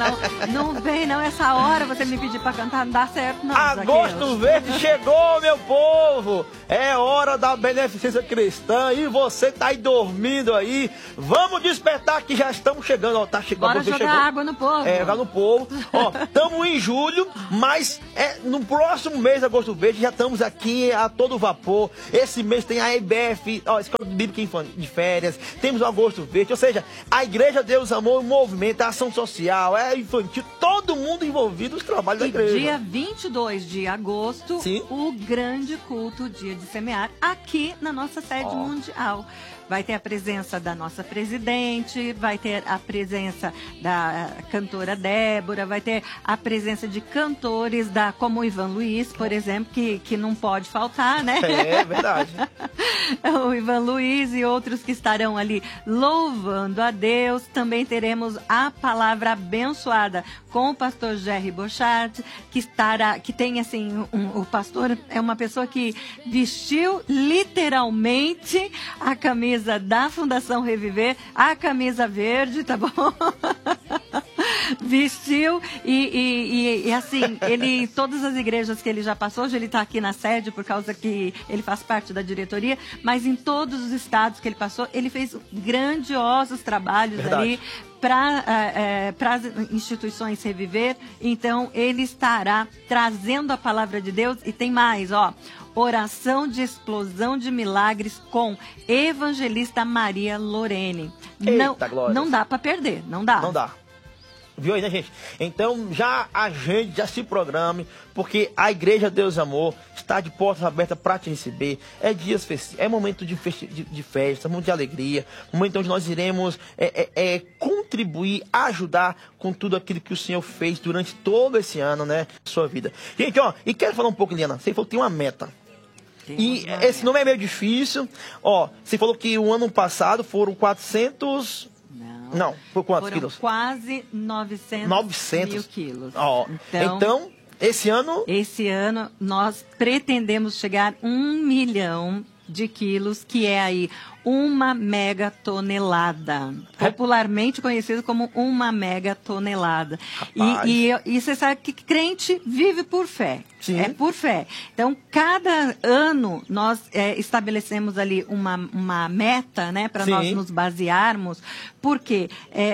Não vem, não. Essa hora você me pedir pra cantar, não dá certo, não. Agosto Verde chegou, meu povo! É hora da beneficência cristã e você tá aí dormindo aí. Vamos despertar que já estamos chegando, ó. Tá chegando. Bora jogar água no povo. Jogar no povo. Ó, estamos em julho, mas no próximo mês, Agosto Verde, já estamos aqui a todo vapor. Esse mês tem a EBF, ó, Escola Bíblica de Férias, temos o Agosto Verde, ou seja, a Igreja Deus Amor, o movimento, a ação social, infantil, todo mundo envolvido nos trabalhos da igreja. Dia 22 de agosto, sim, o grande culto, Dia de Semear, aqui na nossa sede mundial. Vai ter a presença da nossa presidente, vai ter a presença da cantora Débora, vai ter a presença de cantores como o Ivan Luiz, por exemplo, que não pode faltar, né? É verdade. O Ivan Luiz e outros que estarão ali louvando a Deus. Também teremos a palavra abençoada com o pastor Jerry Bochard, que tem assim, o pastor é uma pessoa que vestiu literalmente a camisa da Fundação Reviver, a camisa verde, tá bom? Vestiu e assim, ele, todas as igrejas que ele já passou, hoje ele está aqui na sede por causa que ele faz parte da diretoria, mas em todos os estados que ele passou, ele fez grandiosos trabalhos ali para as instituições Reviver. Então ele estará trazendo a palavra de Deus e tem mais, ó. Oração de explosão de milagres com evangelista Maria Lorene. Não dá para perder, não dá. Não dá. Viu aí, né, gente? Então, já agende, já se programe, porque a Igreja Deus Amor está de portas abertas para te receber. É dias festivos, é momento de festa, momento de alegria, momento onde nós iremos contribuir, ajudar com tudo aquilo que o Senhor fez durante todo esse ano, né, sua vida. Gente, ó, e quero falar um pouco, Liana, você falou que tem uma meta. E esse nome é meio difícil. Ó, você falou que o ano passado foram 400... Não, por quantos quilos? Quase 900 mil quilos. Ó, então, esse ano... Esse ano nós pretendemos chegar a 1 milhão de quilos, que é aí 1 megatonelada. Popularmente conhecido como 1 megatonelada. E você sabe que crente vive por fé. Sim. É por fé. Então, cada ano nós estabelecemos ali uma meta, né, para nós nos basearmos, porque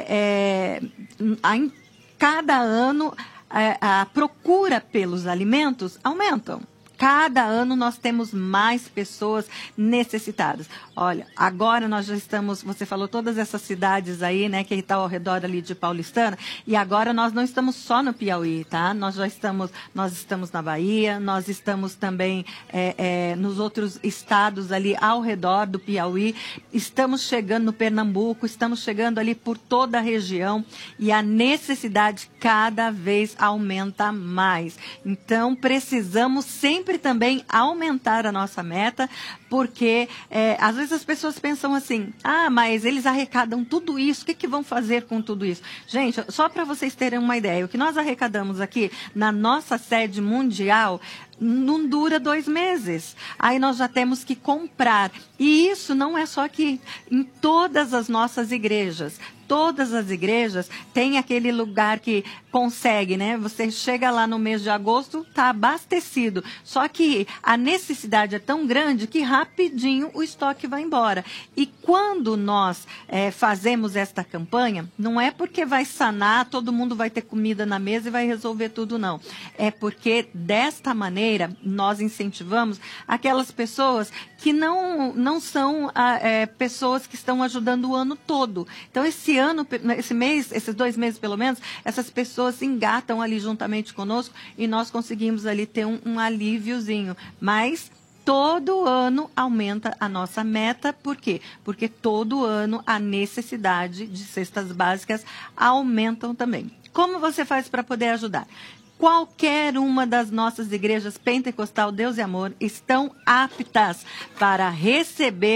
em cada ano a procura pelos alimentos aumentam. Cada ano nós temos mais pessoas necessitadas. Olha, agora nós já estamos, você falou todas essas cidades aí, né, que está ao redor ali de Paulistana, e agora nós não estamos só no Piauí, tá? Nós estamos na Bahia, nós estamos também nos outros estados ali ao redor do Piauí, estamos chegando no Pernambuco, estamos chegando ali por toda a região, e a necessidade cada vez aumenta mais. Então, precisamos sempre também aumentar a nossa meta, porque às vezes as pessoas pensam assim, mas eles arrecadam tudo isso, o que vão fazer com tudo isso? Gente, só para vocês terem uma ideia, o que nós arrecadamos aqui na nossa sede mundial não dura 2 meses. Aí nós já temos que comprar. E isso não é só aqui. Em todas as nossas igrejas. Todas as igrejas têm aquele lugar que consegue, né? Você chega lá no mês de agosto, está abastecido. Só que a necessidade é tão grande que rapidinho o estoque vai embora. E quando nós fazemos esta campanha, não é porque vai sanar, todo mundo vai ter comida na mesa e vai resolver tudo, não. É porque desta maneira nós incentivamos aquelas pessoas que não são pessoas que estão ajudando o ano todo. Então, esse mês, esses 2 meses pelo menos, essas pessoas se engatam ali juntamente conosco e nós conseguimos ali ter um alíviozinho. Mas todo ano aumenta a nossa meta. Por quê? Porque todo ano a necessidade de cestas básicas aumentam também. Como você faz para poder ajudar? Qualquer uma das nossas igrejas Pentecostal Deus e Amor estão aptas para receber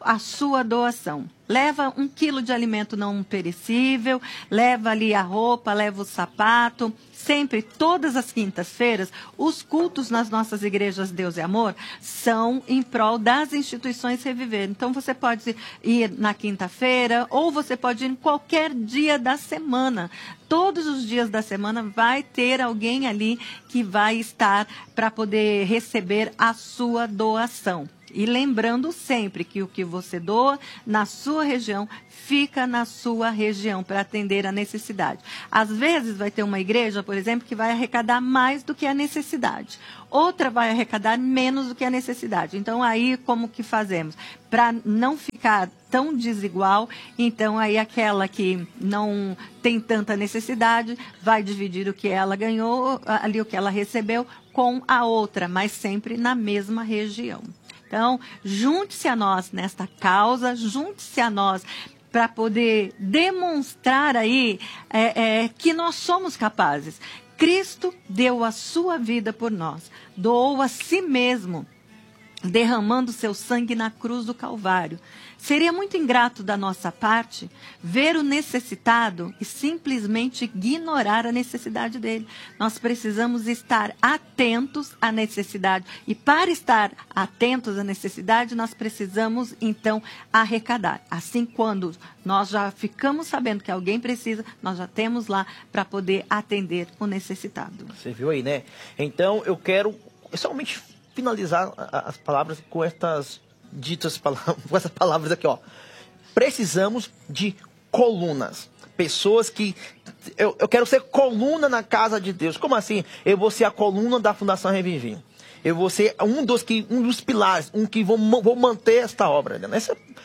a sua doação. Leva 1 quilo de alimento não perecível, leva ali a roupa, leva o sapato. Sempre, todas as quintas-feiras, os cultos nas nossas igrejas Deus e Amor são em prol das instituições Reviver. Então, você pode ir na quinta-feira ou você pode ir em qualquer dia da semana. Todos os dias da semana vai ter alguém ali que vai estar para poder receber a sua doação. E lembrando sempre que o que você doa na sua região, fica na sua região para atender a necessidade. Às vezes vai ter uma igreja, por exemplo, que vai arrecadar mais do que a necessidade. Outra vai arrecadar menos do que a necessidade. Então, aí como que fazemos? Para não ficar tão desigual, então aí aquela que não tem tanta necessidade vai dividir o que ela ganhou, ali o que ela recebeu, com a outra, mas sempre na mesma região. Então, junte-se a nós nesta causa, junte-se a nós para poder demonstrar aí que nós somos capazes. Cristo deu a sua vida por nós, doou a si mesmo, derramando seu sangue na cruz do Calvário. Seria muito ingrato da nossa parte ver o necessitado e simplesmente ignorar a necessidade dele. Nós precisamos estar atentos à necessidade. E para estar atentos à necessidade, nós precisamos, então, arrecadar. Assim, quando nós já ficamos sabendo que alguém precisa, nós já temos lá para poder atender o necessitado. Você viu aí, né? Então, eu quero somente finalizar as palavras com estas ditas palavras, com essas palavras aqui, ó. Precisamos de colunas. Pessoas que... Eu quero ser coluna na casa de Deus. Como assim? Eu vou ser a coluna da Fundação Reviver. Eu vou ser um dos pilares, que vou manter esta obra. Né?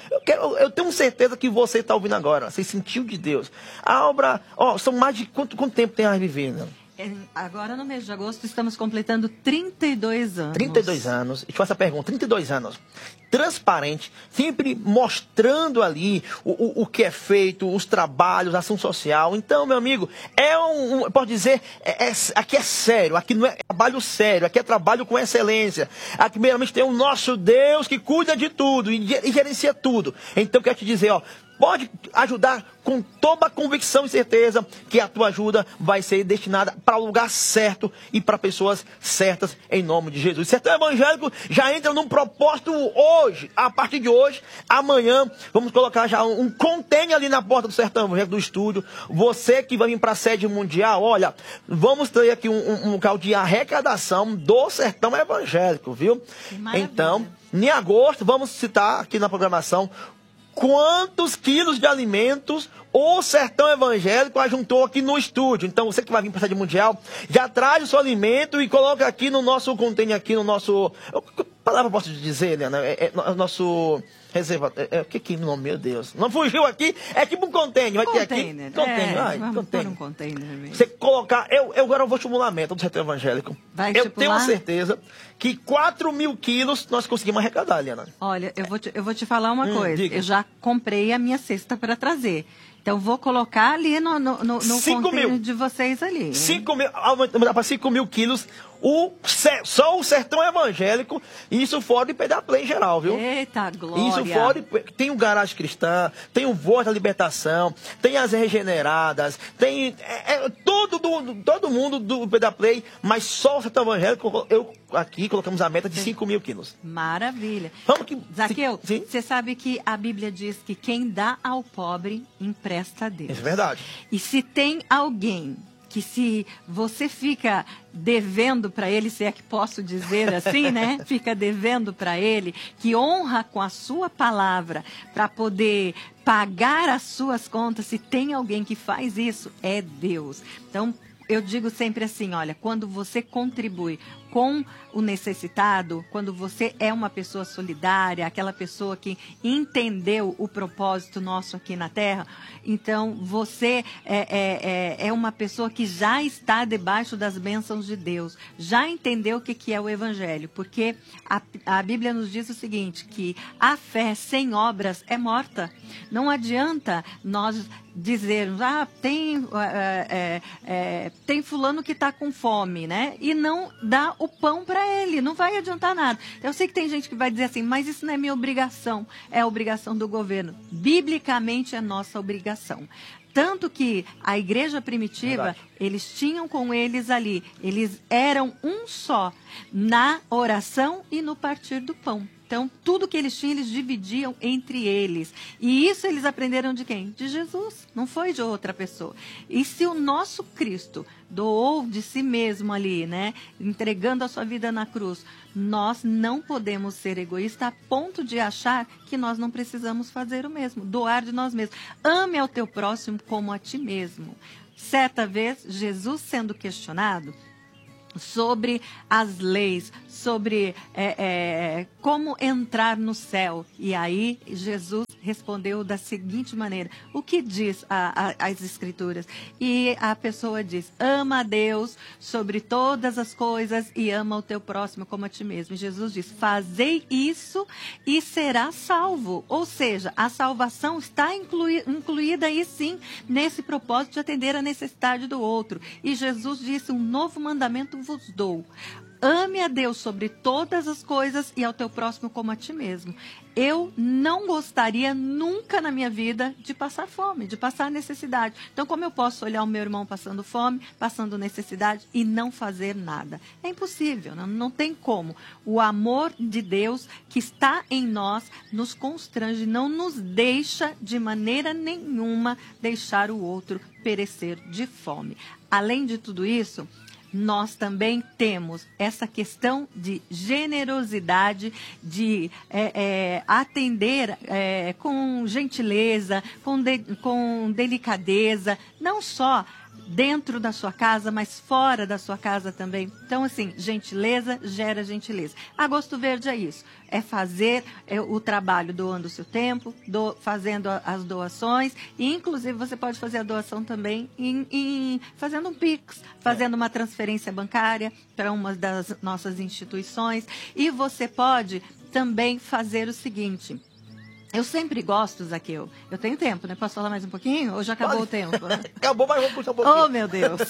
Eu tenho certeza que você está ouvindo agora. Você sentiu de Deus. A obra... são mais de... Quanto tempo tem a Reviver, né? Agora, no mês de agosto, estamos completando 32 anos. 32 anos. E te faço a pergunta, 32 anos. Transparente, sempre mostrando ali o que é feito, os trabalhos, a ação social. Então, meu amigo, pode dizer, aqui é sério, aqui não é trabalho sério, aqui é trabalho com excelência. Aqui, primeiramente, tem o nosso Deus que cuida de tudo e gerencia tudo. Então, eu quero te dizer, pode ajudar com toda a convicção e certeza que a tua ajuda vai ser destinada para o lugar certo e para pessoas certas, em nome de Jesus. O Sertão Evangélico já entra num propósito hoje, a partir de hoje, amanhã, vamos colocar já um container ali na porta do Sertão Evangélico do estúdio. Você que vai vir para a sede mundial, olha, vamos ter aqui um local de arrecadação do Sertão Evangélico, viu? Então, em agosto, vamos citar aqui na programação quantos quilos de alimentos o Sertão Evangélico ajuntou aqui no estúdio. Então, você que vai vir para a sede mundial, já traz o seu alimento e coloca aqui no nosso container, aqui no nosso... Que palavra posso dizer, né? Nosso... Reserva... que nome, meu Deus. Não fugiu aqui, é tipo um container. Vai ter aqui. Vamos pôr um container mesmo. Você colocar... Eu agora vou estimular a meta do Sertão Evangélico. Eu tenho certeza que 4.000 quilos nós conseguimos arrecadar, Liana. Olha, eu vou te falar uma coisa. Diga. Eu já comprei a minha cesta para trazer. Então, vou colocar ali no container de vocês ali. 5 mil, aumentar para 5.000 quilos, só o Sertão Evangélico, isso fora de Pedra Play em geral, viu? Eita, glória! Isso fora, tem o Garagem Cristã, tem o Voz da Libertação, tem as Regeneradas, tem todo mundo do Pedra Play, mas só o Sertão Evangélico, aqui colocamos a meta de 5.000 quilos. Maravilha. Zaqueu, você sabe que a Bíblia diz que quem dá ao pobre empresta a Deus. Isso é verdade. E se tem alguém que, se você fica devendo para ele, se é que posso dizer assim, né? Fica devendo para ele, que honra com a sua palavra para poder pagar as suas contas, se tem alguém que faz isso, é Deus. Então, eu digo sempre assim, olha, quando você contribui com o necessitado, quando você é uma pessoa solidária, aquela pessoa que entendeu o propósito nosso aqui na Terra, então você é uma pessoa que já está debaixo das bênçãos de Deus, já entendeu o que é o Evangelho, porque a Bíblia nos diz o seguinte, que a fé sem obras é morta. Não adianta nós dizermos, tem fulano que está com fome, né? E não dá o pão para ele, não vai adiantar nada. Eu sei que tem gente que vai dizer assim, mas isso não é minha obrigação, é a obrigação do governo. Biblicamente é nossa obrigação. Tanto que a igreja primitiva, Verdade. eles tinham com eles ali, eles eram um só, na oração e no partir do pão. Então, tudo que eles tinham, eles dividiam entre eles. E isso eles aprenderam de quem? De Jesus, não foi de outra pessoa. E se o nosso Cristo doou de si mesmo ali, né, entregando a sua vida na cruz, nós não podemos ser egoístas a ponto de achar que nós não precisamos fazer o mesmo, doar de nós mesmos. Ame ao teu próximo como a ti mesmo. Certa vez, Jesus sendo questionado sobre as leis, sobre como entrar no céu. E aí Jesus respondeu da seguinte maneira, o que diz as Escrituras? E a pessoa diz, ama a Deus sobre todas as coisas e ama o teu próximo como a ti mesmo. E Jesus diz, fazei isso e será salvo. Ou seja, a salvação está incluída aí sim, nesse propósito de atender a necessidade do outro. E Jesus disse, um novo mandamento vos dou. Ame a Deus sobre todas as coisas e ao teu próximo como a ti mesmo. Eu não gostaria nunca na minha vida de passar fome, de passar necessidade. Então, como eu posso olhar o meu irmão passando fome, passando necessidade e não fazer nada? É impossível, não tem como. O amor de Deus que está em nós nos constrange, não nos deixa de maneira nenhuma deixar o outro perecer de fome. Além de tudo isso, nós também temos essa questão de generosidade, de atender com gentileza, com delicadeza, não só dentro da sua casa, mas fora da sua casa também. Então, assim, gentileza gera gentileza. Agosto Verde é isso, é fazer o trabalho doando o seu tempo, fazendo as doações, e inclusive você pode fazer a doação também fazendo um Pix, fazendo uma transferência bancária para uma das nossas instituições, e você pode também fazer o seguinte. Eu sempre gosto, Zaqueu. Eu tenho tempo, né? Posso falar mais um pouquinho? Ou já acabou o tempo? Acabou, mas vamos puxar um pouquinho. Oh, meu Deus.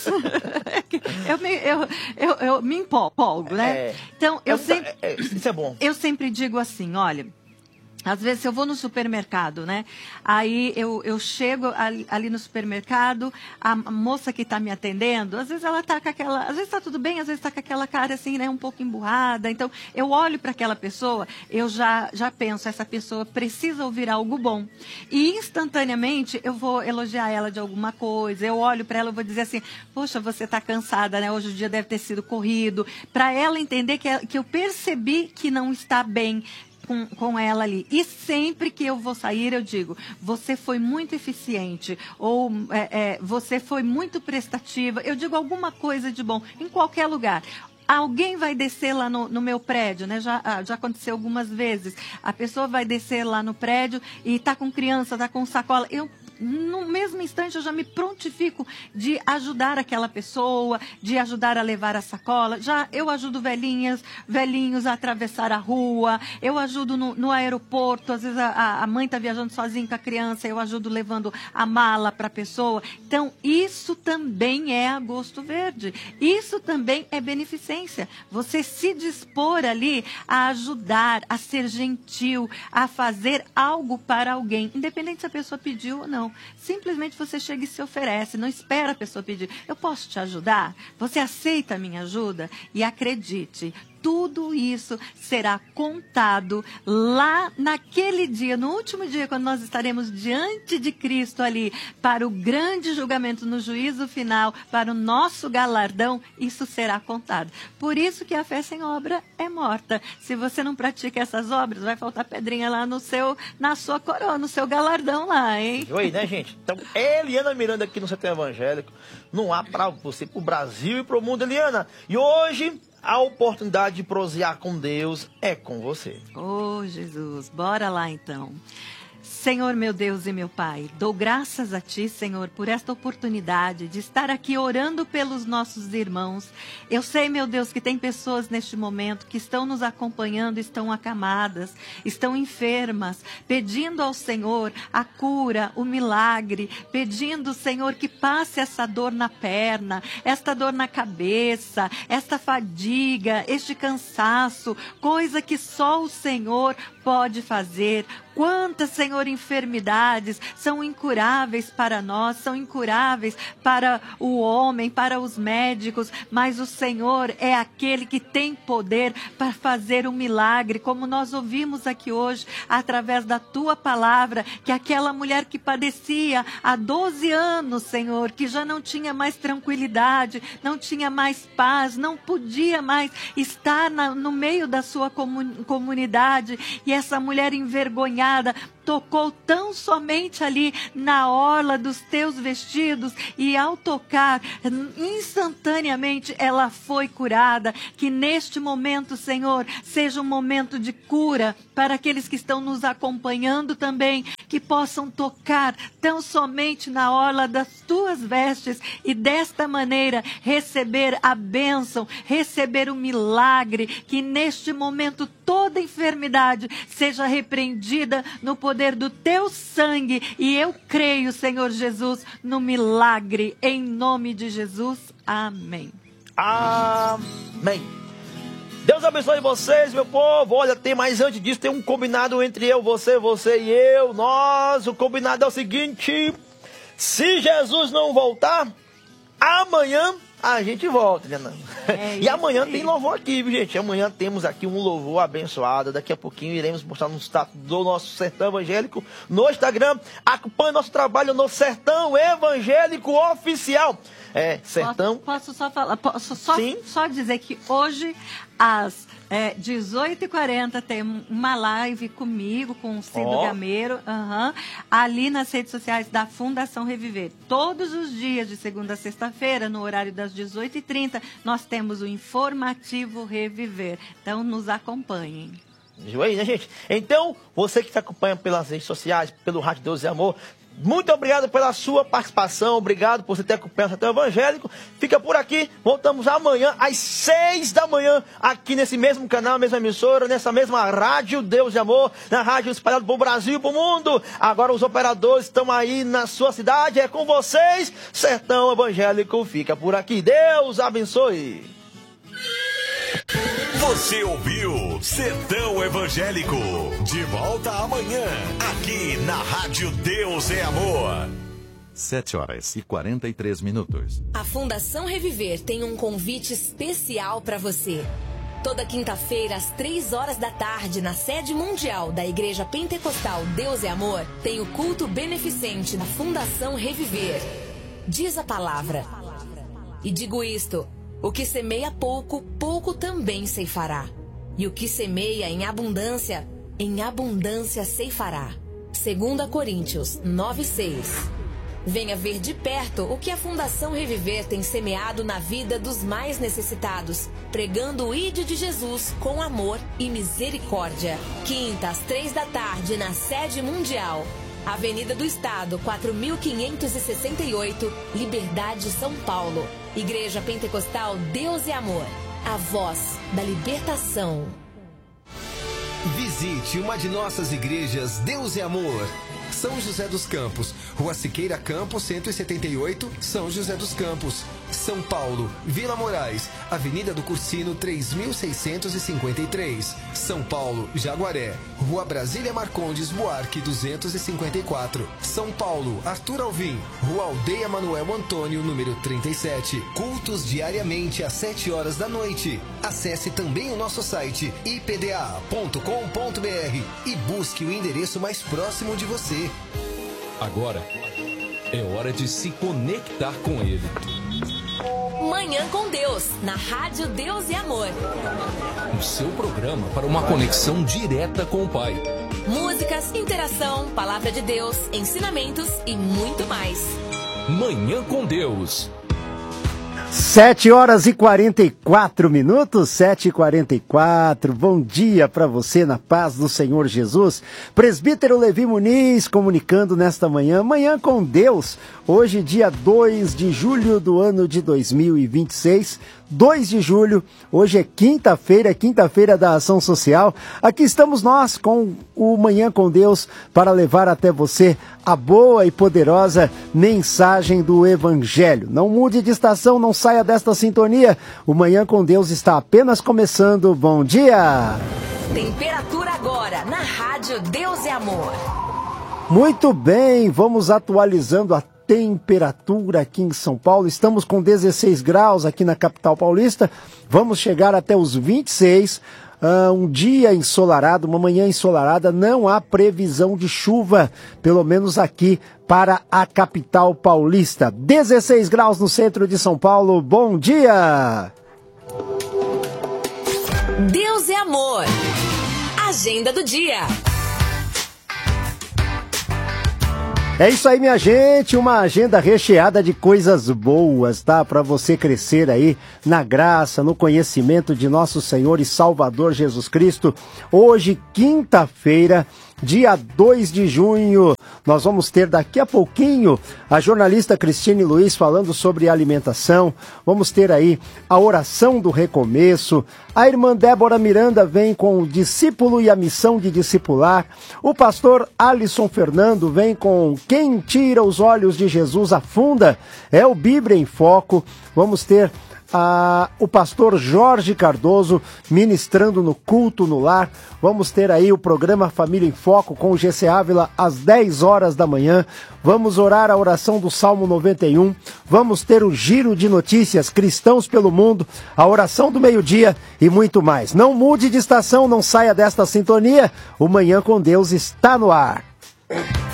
eu me empolgo, né? Então, isso é bom. Eu sempre digo assim, olha... Às vezes eu vou no supermercado, né? Aí eu chego ali no supermercado, a moça que está me atendendo, às vezes ela está com aquela... Às vezes está tudo bem, às vezes está com aquela cara assim, né? Um pouco emburrada. Então, eu olho para aquela pessoa, eu já penso, essa pessoa precisa ouvir algo bom. E instantaneamente eu vou elogiar ela de alguma coisa. Eu olho para ela e vou dizer assim, poxa, você está cansada, né? Hoje o dia deve ter sido corrido. Para ela entender que eu percebi que não está bem com ela ali. E sempre que eu vou sair, eu digo, você foi muito eficiente, ou você foi muito prestativa. Eu digo alguma coisa de bom, em qualquer lugar. Alguém vai descer lá no meu prédio, né? Já aconteceu algumas vezes. A pessoa vai descer lá no prédio e está com criança, está com sacola. No mesmo instante, eu já me prontifico de ajudar aquela pessoa, de ajudar a levar a sacola. Eu ajudo velhinhos a atravessar a rua, eu ajudo no aeroporto, às vezes a mãe está viajando sozinha com a criança, eu ajudo levando a mala para a pessoa. Então, isso também é Agosto Verde, isso também é beneficência. Você se dispor ali a ajudar, a ser gentil, a fazer algo para alguém, independente se a pessoa pediu ou não. Simplesmente você chega e se oferece, não espera a pessoa pedir. Eu posso te ajudar? Você aceita a minha ajuda? E acredite, tudo isso será contado lá naquele dia, no último dia, quando nós estaremos diante de Cristo ali, para o grande julgamento no juízo final, para o nosso galardão, isso será contado. Por isso que a fé sem obra é morta. Se você não pratica essas obras, vai faltar pedrinha lá na sua coroa, no seu galardão lá, hein? Oi, né, gente? Então, Eliana Miranda aqui no Setor Evangélico, não há para você, para o Brasil e para o mundo, Eliana. E hoje... a oportunidade de prosear com Deus é com você. Oh, Jesus, bora lá então. Senhor, meu Deus e meu Pai, dou graças a Ti, Senhor, por esta oportunidade de estar aqui orando pelos nossos irmãos. Eu sei, meu Deus, que tem pessoas neste momento que estão nos acompanhando, estão acamadas, estão enfermas, pedindo ao Senhor a cura, o milagre, pedindo, Senhor, que passe essa dor na perna, esta dor na cabeça, esta fadiga, este cansaço, coisa que só o Senhor pode fazer. Quantas, Senhor, enfermidades são incuráveis para nós, são incuráveis para o homem, para os médicos, mas o Senhor é aquele que tem poder para fazer um milagre, como nós ouvimos aqui hoje, através da Tua palavra, que aquela mulher que padecia há 12 anos, Senhor, que já não tinha mais tranquilidade, não tinha mais paz, não podia mais estar no meio da sua comunidade, e essa mulher envergonhada tocou tão somente ali na orla dos teus vestidos, e ao tocar, instantaneamente ela foi curada. Que neste momento, Senhor, seja um momento de cura para aqueles que estão nos acompanhando também, que possam tocar tão somente na orla das tuas vestes e desta maneira receber a bênção, receber o milagre. Que neste momento toda enfermidade seja repreendida no poder do teu sangue, e eu creio, Senhor Jesus, no milagre, em nome de Jesus. Amém. Amém. Deus abençoe vocês, meu povo. Olha, mas antes disso tem um combinado entre eu, você e eu. O combinado é o seguinte: se Jesus não voltar, amanhã a gente volta, né? E amanhã tem louvor aqui, viu, gente? Amanhã temos aqui um louvor abençoado. Daqui a pouquinho iremos mostrar no status do nosso Sertão Evangélico no Instagram. Acompanhe nosso trabalho no Sertão Evangélico Oficial. Sertão. Posso só falar? Só dizer que hoje, às 18h40, tem uma live comigo, com o Cido Gameiro, ali nas redes sociais da Fundação Reviver. Todos os dias, de segunda a sexta-feira, no horário das 18h30, nós temos o Informativo Reviver. Então, nos acompanhem. Viu aí, né, gente? Então, você que está acompanhando pelas redes sociais, pelo Rádio Deus e Amor, muito obrigado pela sua participação, obrigado por você ter acompanhado o Sertão Evangélico. Fica por aqui, voltamos amanhã às 6 da manhã, aqui nesse mesmo canal, mesma emissora, nessa mesma Rádio Deus e Amor, na rádio espalhada para o Brasil e para o mundo. Agora os operadores estão aí na sua cidade, é com vocês. Sertão Evangélico fica por aqui. Deus abençoe. Você ouviu Sertão Evangélico. De volta amanhã, aqui na Rádio Deus é Amor. 7h43. A Fundação Reviver tem um convite especial para você. Toda quinta-feira, às 15h, na sede mundial da Igreja Pentecostal Deus é Amor, tem o culto beneficente da Fundação Reviver. Diz a palavra. E digo isto: o que semeia pouco, pouco também ceifará. E o que semeia em abundância ceifará. 2 Coríntios 9:6. Venha ver de perto o que a Fundação Reviver tem semeado na vida dos mais necessitados, pregando o Ide de Jesus com amor e misericórdia. Quinta, às 15h, na sede mundial, Avenida do Estado, 4568, Liberdade, São Paulo. Igreja Pentecostal Deus e Amor, a voz da libertação. Visite uma de nossas igrejas Deus e Amor. São José dos Campos, Rua Siqueira Campos, 178, São José dos Campos. São Paulo, Vila Moraes, Avenida do Cursino, 3653. São Paulo, Jaguaré, Rua Brasília Marcondes Buarque, 254. São Paulo, Arthur Alvim, Rua Aldeia Manuel Antônio, número 37. Cultos diariamente às 7h da noite. Acesse também o nosso site ipda.com.br e busque o endereço mais próximo de você. Agora é hora de se conectar com Ele. Manhã com Deus, na Rádio Deus e Amor. O seu programa para uma conexão direta com o Pai. Músicas, interação, palavra de Deus, ensinamentos e muito mais. Manhã com Deus. 7h44, 7h44. Bom dia para você na paz do Senhor Jesus. Presbítero Levi Muniz comunicando nesta manhã, Manhã com Deus. Hoje, dia 2 de julho do ano de 2026. 2 de julho, hoje é quinta-feira da Ação Social. Aqui estamos nós com o Manhã com Deus para levar até você a boa e poderosa mensagem do Evangelho. Não mude de estação, não saia desta sintonia. O Manhã com Deus está apenas começando. Bom dia! Temperatura agora na Rádio Deus é Amor. Muito bem, vamos atualizando a temperatura aqui em São Paulo. Estamos com 16 graus aqui na capital paulista. Vamos chegar até os 26. Um dia ensolarado, uma manhã ensolarada. Não há previsão de chuva, pelo menos aqui para a capital paulista. 16 graus no centro de São Paulo. Bom dia! Deus é Amor. Agenda do dia. É isso aí, minha gente, uma agenda recheada de coisas boas, tá? Para você crescer aí na graça, no conhecimento de nosso Senhor e Salvador Jesus Cristo. Hoje, quinta-feira, dia 2 de junho, nós vamos ter daqui a pouquinho a jornalista Cristine Luiz falando sobre alimentação. Vamos ter aí a oração do recomeço. A irmã Débora Miranda vem com o discípulo e a missão de discipular. O pastor Alisson Fernando vem com Quem tira os olhos de Jesus afunda. É o Bíblia em Foco. Vamos ter o pastor Jorge Cardoso ministrando no culto no lar. Vamos ter aí o programa Família em Foco com o GC Ávila às 10 horas da manhã. Vamos orar a oração do Salmo 91. Vamos ter o giro de notícias Cristãos pelo Mundo, a oração do meio-dia e muito mais. Não mude de estação, não saia desta sintonia. O Manhã com Deus está no ar.